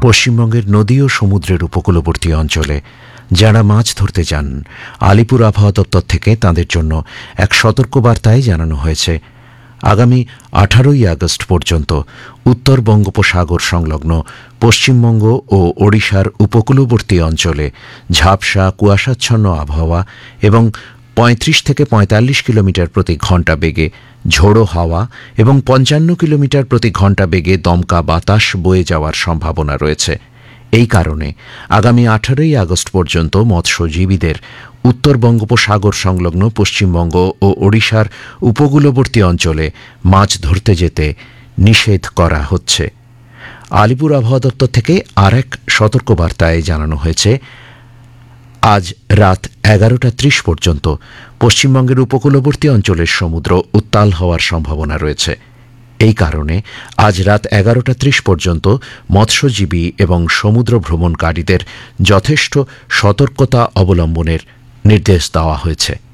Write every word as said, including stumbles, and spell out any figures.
পশ্চিমবঙ্গের নদী ও সমুদ্রের উপকূলবর্তী অঞ্চলে যারা মাছ ধরতে যান, আলিপুর আবহাওয়া দপ্তর থেকে তাঁদের জন্য এক সতর্কবার্তায় জানানো হয়েছে, আগামী আঠারোই আগস্ট পর্যন্ত উত্তর বঙ্গোপসাগর সংলগ্ন পশ্চিমবঙ্গ ও ওড়িশার উপকূলবর্তী অঞ্চলে ঝাপসা কুয়াশাচ্ছন্ন আবহাওয়া এবং পঁয়ত্রিশ থেকে পঁয়তাল্লিশ কিলোমিটার প্রতি ঘণ্টা বেগে ঝোড়ো হাওয়া এবং পঞ্চান্ন কিলোমিটার প্রতি ঘণ্টা বেগে দমকা বাতাস বয়ে যাওয়ার সম্ভাবনা রয়েছে। এই কারণে আগামী আঠারোই আগস্ট পর্যন্ত মৎস্যজীবীদের উত্তর বঙ্গোপসাগর সংলগ্ন পশ্চিমবঙ্গ ও ওড়িশার উপকূলবর্তী অঞ্চলে মাছ ধরতে যেতে নিষেধ করা হচ্ছে। আলিপুর আবহাওয়া দপ্তর থেকে আর এক সতর্কবার্তায় জানানো হয়েছে, আজ রাত এগারোটা ত্রিশ পর্যন্ত পশ্চিমবঙ্গের উপকূলবর্তী অঞ্চলের সমুদ্র উত্তাল হওয়ার সম্ভাবনা রয়েছে। এই কারণে আজ রাত এগারোটা ত্রিশ পর্যন্ত মৎস্যজীবী এবং সমুদ্র ভ্রমণকারীদের যথেষ্ট সতর্কতা অবলম্বনের নির্দেশ দেওয়া হয়েছে।